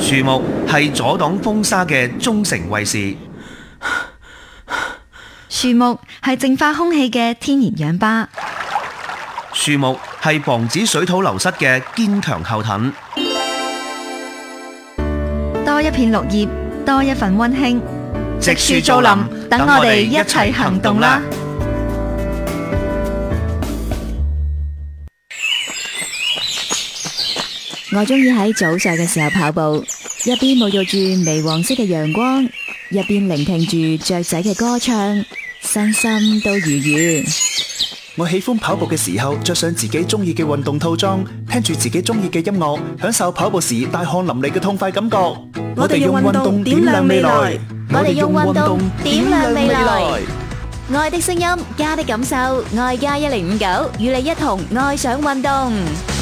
樹木係阻擋風沙嘅忠誠衛士， 樹木係淨化空氣嘅天然氧吧， 樹木係防止水土流失嘅堅強後盾。 多一片綠葉，多一份溫馨。 植樹造林，等我哋一齊行動啦！ 我中意喺早上嘅時候跑步，一邊沐浴住微黃色嘅陽光，一邊聆聽住雀仔嘅歌唱，身心都愉悅。 我喜歡跑步嘅時候着上自己中意嘅運動套裝，聽住自己中意嘅音樂，享受跑步時大汗淋漓嘅痛快感覺。 我哋用運動點亮未來， 我哋用運動點亮未來。愛的聲音，家的感受，愛加1059，與你一同愛上運動。